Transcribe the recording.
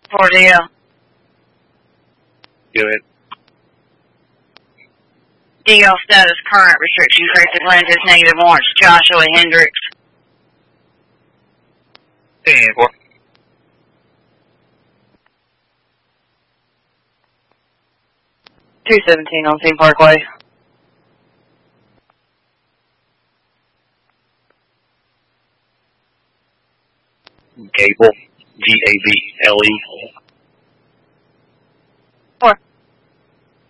4DL. Go ahead. DL status current. Restriction corrected lenses negative launch. Joshua Hendricks. 10-4. .217 on Team Parkway. Gable, Gable.